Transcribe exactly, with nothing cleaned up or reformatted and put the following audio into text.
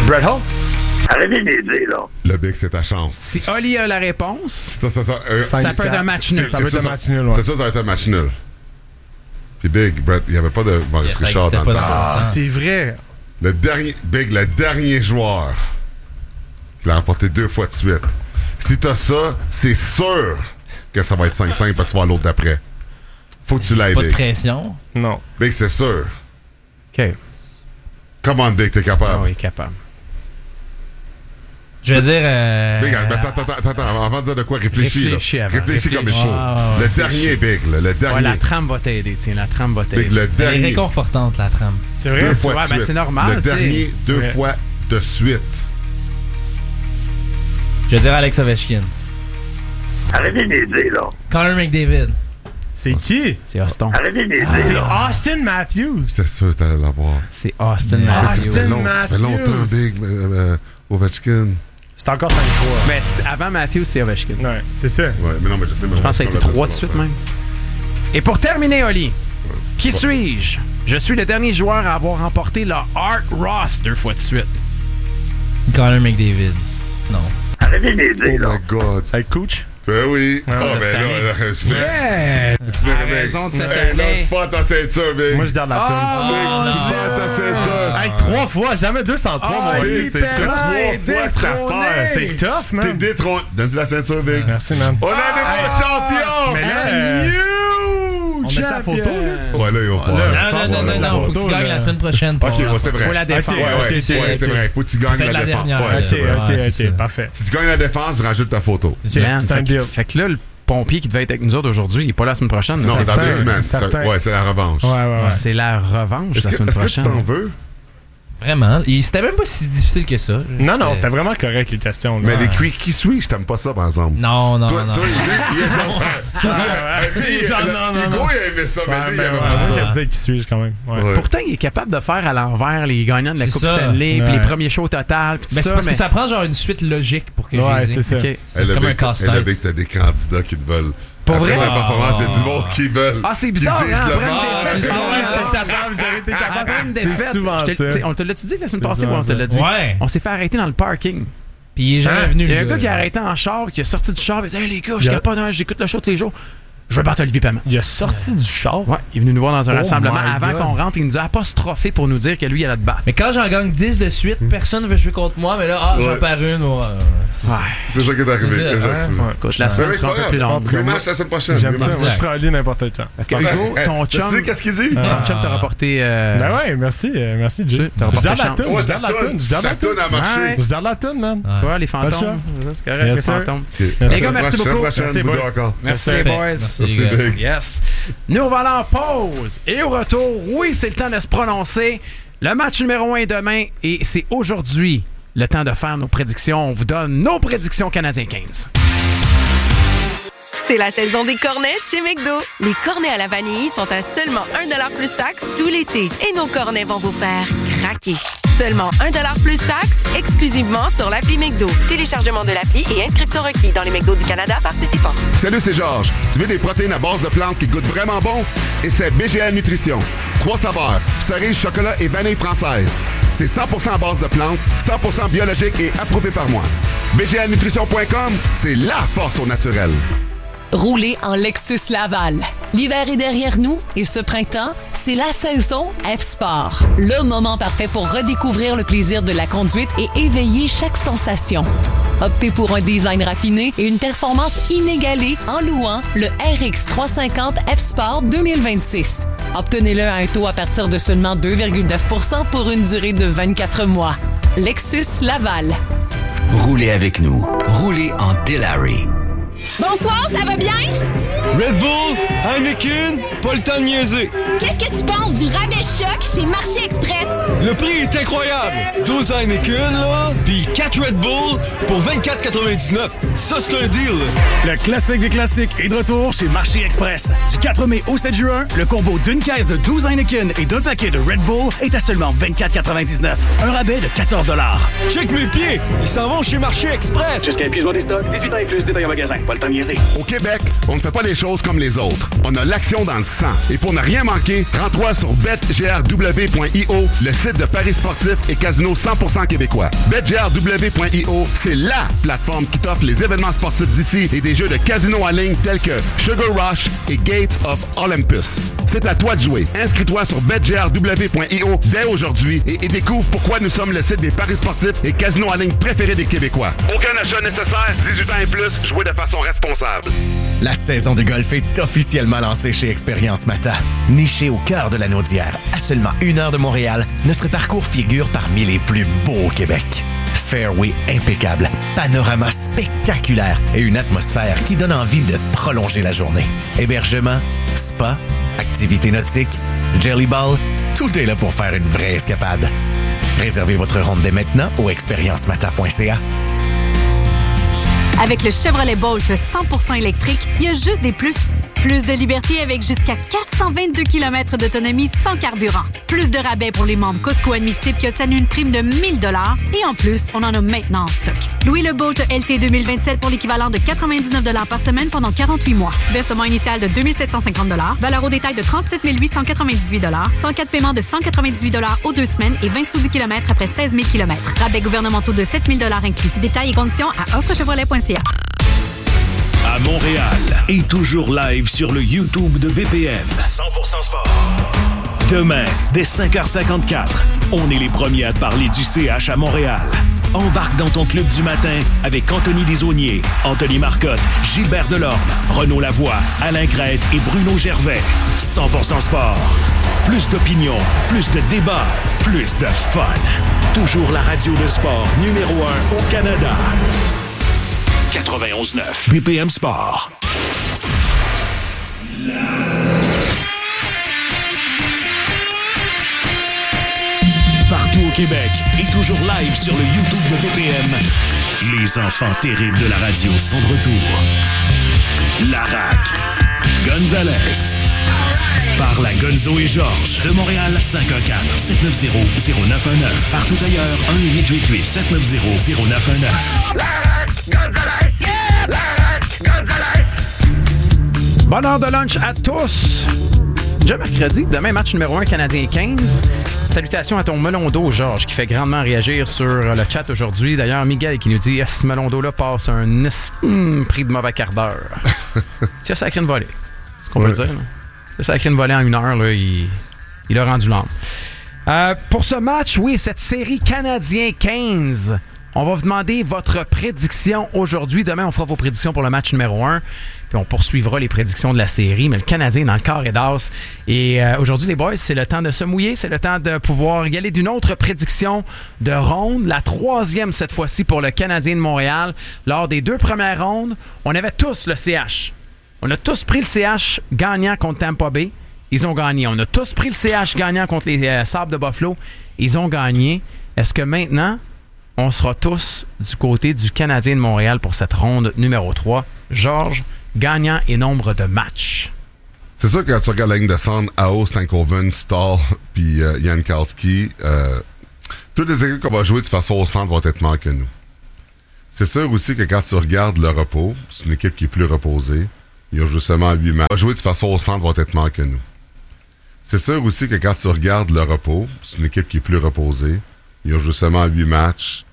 Bret Hart? Arrêtez d'aider, là. Le Big, c'est ta chance. Si Oli a la réponse, ça, ça, ça, euh, ça, ça peut être un match nul. Ça peut être un match nul, ouais. C'est ça, ça va être un match nul. Puis Big, Brett, il n'y avait pas de Maurice Yeah, Richard dans le temps. Ah, c'est vrai. Le dernier, Big, le dernier joueur qui l'a remporté deux fois de suite. Si t'as ça, c'est sûr que ça va être cinq cinq parce que tu vas à l'autre d'après. Faut que tu l'ailles, Pas Big. de pression. Non. Big, c'est sûr. OK. Come on, Big, t'es capable. Ah oui, capable. Je veux dire... Euh... Big, attends, attends, attends, attends, avant de dire de quoi, réfléchis. Réfléchis là. avant, Réfléchis comme il réfléchis. faut. Ah, ouais, le réfléchis. dernier, Big, là, le dernier. Ouais, la trame va t'aider, tiens, la trame va t'aider. Big, le Elle est dernier. réconfortante, la trame. C'est vrai? Deux Tu fois vois, de ben, suite. c'est normal, Le tu sais. dernier, deux vrai. fois de suite. Je veux dire Alex Ovechkin. Arrêtez d'aider, là. Connor McDavid. C'est qui? C'est Austin. Arrêtez d'aider, C'est là. Austin Matthews. C'est sûr que t'allais l'avoir. C'est Austin Yeah. Mais Matthews. ça fait, long, ça fait Matthews. longtemps, Big, euh, euh, Ovechkin. C'est encore cinq trois. Mais c'est- avant Matthews, c'est Ovechkin. Ouais, c'est ça. Ouais, mais non, mais je sais. Je pense que ça a été trois de suite même. Et pour terminer, Oli, qui suis-je? Je suis le dernier joueur à avoir remporté le Art Ross deux fois de suite. Connor McDavid. Non. Arrêtez d'aider, Oh là. my God. Ça va être Cooch? Ben oui. Ah, cette ben année. là, là, tu Yeah! me À réveilles. raison de cette Hey, là, année. tu perds ta ceinture, Big. Moi, je garde la Ah, toune. mon Tu Dieu. perds ta ceinture. Hey, trois fois, jamais deux cent trois, Ah, mon oui, gars. C'est Perrin tough. est Trois fois que ça détrôné. perd. C'est tough, T'es man. détrôné. Donne-lui la ceinture, Big. Merci, man. On a des bons champions! Mais là, A euh, new on met ça à champion. photo, là? Ouais, là, il va là, falloir. Non, non, on non, met non, la non. Faut que photo, tu gagnes là. la semaine prochaine. Ok, ouais, c'est vrai. Faut la défendre. Ouais, ouais, Ok, c'est ok, ouais, ok. c'est vrai. Faut que tu gagnes Faites la la défense. dernière, Ouais, là. c'est Ok, vrai. ok, Ouais, c'est ok, ça. parfait. Si tu gagnes la défense, je rajoute ta photo. Man, C'est un fait, deal. fait que là, le pompier qui devait être avec nous autres aujourd'hui, il est pas là la semaine prochaine. Non, c'est dans certain, deux semaines. certain. Ça- Ouais, c'est la revanche. Ouais, ouais, ouais. C'est la revanche Est-ce la que, semaine est-ce que tu prochaine. t'en veux? Vraiment. Et c'était même pas si difficile que ça. Non, non, c'était vraiment correct, les questions. là. Mais les qui, qui suis-je? T'aimes pas ça, par exemple? Non, non, Toi, non. toi, il il est. Ouais, ouais. Genre, Non, non, Hugo, non. il a aimé ça, mais Ouais, lui, il ben aimait ouais, pas moi, ça. je disais qui suis-je quand même. Ouais. Ouais. Pourtant, il est capable de faire à l'envers les gagnants de la C'est Coupe ça. Stanley, puis Ouais. les premiers shows au total, puis tout Mais c'est ça. parce mais- que ça prend genre une suite logique pour que Ouais, je les c'est ai. ça. Ok. C'est Elle a comme un vu que- elle a casse-tête. vu que t'as des candidats qui te veulent. Pour Après vrai? ta performance, c'est Ah. du monde qui veulent. Ah, c'est qui bizarre, disent hein, le après une monde. défaite, c'est ah, ça. ouais, j'étais capable, j'aurais été Après capable. une C'est défaite, souvent je te- ça. t'sais, on te l'a-tu dit la semaine C'est passée souvent ou on te ça. l'a dit? Ouais. On s'est fait arrêter dans le parking. Puis il est jamais Hein? venu. Il y a le un gars qui a arrêté en char, qui est sorti du char, et dit « Hey les gars, je Il y a- capote, hein, j'écoute le show tous les jours. Je veux battre Olivier Paiement. » Il a sorti du char. Ouais, il est venu nous voir dans un Oh rassemblement. my Avant God. qu'on rentre, il nous a apostrophé pour nous dire que lui, il allait te battre. Mais quand j'en gagne dix de suite, personne ne veut jouer contre moi. Mais là, ah, Ouais. j'en perds une. Ouais. C'est ça. Ouais. C'est ça qui est arrivé. C'est ça, Exact. Ouais. Écoute, la Mais semaine c'est sera un pas peu plus grave. longue. Rematch la semaine prochaine. J'aime ça. Rematch. Moi, je peux aller n'importe quand. Parce que Hugo, ton Tu sais chum, qu'est-ce qu'il dit? ton chum t'a rapporté... euh, Ben ouais, merci. euh, Merci, Tu Jay. t'as Je rapporté garde la chance. toune. Ouais, Je ta garde la toune. Je garde Ta la toune. toune a marché. Ouais. Je garde la toune, man. Tu vois, les Pas le fantômes. C'est correct, Yes, les sir. fantômes. Ok. Les gars, merci Prochaine, beaucoup. prochaine, Merci, Bouddha boys. encore. Merci Parfait. les boys. Merci, Merci, les gars. Big. Yes. Nous, on va aller en pause. Et au retour, oui, c'est le temps de se prononcer. Le match numéro un est demain et c'est aujourd'hui le temps de faire nos prédictions. On vous donne nos prédictions Canadiens quinze. C'est la saison des cornets chez McDo. Les cornets à la vanille sont à seulement un dollar plus taxe tout l'été. Et nos cornets vont vous faire craquer. Seulement un dollar plus taxe, exclusivement sur l'appli McDo. Téléchargement de l'appli et inscription requis dans les McDo du Canada participants. Salut, c'est Georges. Tu veux des protéines à base de plantes qui goûtent vraiment bon? Et c'est B G L Nutrition. Trois saveurs, cerise, chocolat et vanille française. C'est cent pour cent à base de plantes, cent pour cent biologique et approuvé par moi. B G L nutrition point com, c'est la force au naturel. Roulez en Lexus Laval. L'hiver est derrière nous et ce printemps, c'est la saison F-Sport. Le moment parfait pour redécouvrir le plaisir de la conduite et éveiller chaque sensation. Optez pour un design raffiné et une performance inégalée en louant le R X trois cent cinquante F-Sport deux mille vingt-six. Obtenez-le à un taux à partir de seulement deux virgule neuf pour cent pour une durée de vingt-quatre mois. Lexus Laval. Roulez avec nous. Roulez en Delary. Bonsoir, ça va bien? Red Bull, Heineken, pas le temps de niaiser. Qu'est-ce que tu penses du rabais choc chez Marché Express? Le prix est incroyable. douze Heineken, là, puis quatre Red Bull pour vingt-quatre quatre-vingt-dix-neuf. Ça, c'est un deal. Le classique des classiques est de retour chez Marché Express. Du quatre mai au sept juin, le combo d'une caisse de douze Heineken et d'un paquet de Red Bull est à seulement vingt-quatre quatre-vingt-dix-neuf. Un rabais de quatorze dollars. Check mes pieds, ils s'en vont chez Marché Express. Jusqu'à épuisement des stocks, dix-huit ans et plus, détail en magasin. pas le temps de niaiser. Au Québec, on ne fait pas les choses comme les autres. On a l'action dans le sang. Et pour ne rien manquer, rends-toi sur bet g r w point i o, le site de paris sportifs et casino cent pour cent québécois. bet g r w point i o, c'est LA plateforme qui t'offre les événements sportifs d'ici et des jeux de casino en ligne tels que Sugar Rush et Gates of Olympus. C'est à toi de jouer. Inscris-toi sur bet g r w point i o dès aujourd'hui et, et découvre pourquoi nous sommes le site des paris sportifs et casinos en ligne préférés des Québécois. Aucun achat nécessaire, dix-huit ans et plus, jouez de façon responsable. La saison de golf est officiellement lancée chez Expérience Mata. Niché au cœur de la Naudière, à seulement une heure de Montréal, notre parcours figure parmi les plus beaux au Québec. Fairway impeccable, panorama spectaculaire et une atmosphère qui donne envie de prolonger la journée. Hébergement, spa, activités nautiques, jelly ball, tout est là pour faire une vraie escapade. Réservez votre ronde dès maintenant au expérience mata point c a. Avec le Chevrolet Bolt cent pour cent électrique, il y a juste des plus. Plus de liberté avec jusqu'à quatre cent vingt-deux kilomètres d'autonomie sans carburant. Plus de rabais pour les membres Costco admissibles qui obtiennent une prime de mille dollars. Et en plus, on en a maintenant en stock. Louez le Bolt L T deux mille vingt-sept pour l'équivalent de quatre-vingt-dix-neuf dollars par semaine pendant quarante-huit mois. Versement initial de deux mille sept cent cinquante dollars. Valeur au détail de trente-sept mille huit cent quatre-vingt-dix-huit dollars. cent quatre paiements de cent quatre-vingt-dix-huit dollars aux deux semaines et vingt sous du kilomètre après seize mille kilomètres. Rabais gouvernementaux de sept mille dollars inclus. Détails et conditions à offre chevrolet point c a. À Montréal et toujours live sur le YouTube de B P M. cent pour cent sport. Demain, dès cinq heures cinquante-quatre, on est les premiers à te parler du C H à Montréal. Embarque dans ton club du matin avec Anthony Desaulniers, Anthony Marcotte, Gilbert Delorme, Renaud Lavoie, Alain Crête et Bruno Gervais. cent pour cent sport. Plus d'opinion, plus de débats, plus de fun. Toujours la radio de sport numéro un au Canada. quatre-vingt-onze neuf B P M Sport. Partout au Québec et toujours live sur le YouTube de B P M, les enfants terribles de la radio sont de retour. Larac, Gonzalez, par la Gonzo et Georges de Montréal, cinq un quatre, sept neuf zéro, zéro neuf un neuf. Partout ailleurs, un huit huit huit, sept neuf zéro, zéro neuf un neuf. Larac, Gonzalez, yeah! Larac, Gonzalez. Bonne heure de lunch à tous. Déjà mercredi, demain match numéro un Canadien quinze. Salutations à ton melon d'eau, Georges, qui fait grandement réagir sur le chat aujourd'hui. D'ailleurs, Miguel qui nous dit « Ce melon d'eau-là passe un mm, prix de mauvais quart d'heure. » Tu as sacré une volée. C'est ce qu'on ouais. peut dire. Ça sacré une volée en une heure, là, il, il a rendu l'âme. Euh, pour ce match, oui, cette série Canadien quinze, on va vous demander votre prédiction aujourd'hui. Demain, on fera vos prédictions pour le match numéro un. Puis on poursuivra les prédictions de la série. Mais le Canadien est dans le carré d'as. Et euh, aujourd'hui, les boys, c'est le temps de se mouiller. C'est le temps de pouvoir y aller d'une autre prédiction de ronde. La troisième, cette fois-ci, pour le Canadien de Montréal. Lors des deux premières rondes, on avait tous le C H. On a tous pris le C H gagnant contre Tampa Bay. Ils ont gagné. On a tous pris le C H gagnant contre les euh, Sabres de Buffalo. Ils ont gagné. Est-ce que maintenant, on sera tous du côté du Canadien de Montréal pour cette ronde numéro trois? Georges, gagnant et nombre de matchs. C'est sûr que quand tu regardes la ligne de centre, Ao, Stankoven, Stahl puis euh, Jankowski, euh, toutes les équipes qu'on va jouer de façon au centre vont être meilleures que nous. C'est sûr aussi que quand tu regardes le repos, c'est une équipe qui est plus reposée. Ils ont justement huit matchs. On va jouer de façon au centre vont être meilleures que nous. C'est sûr aussi que quand tu regardes le repos, c'est une équipe qui est plus reposée. Ils ont justement huit matchs.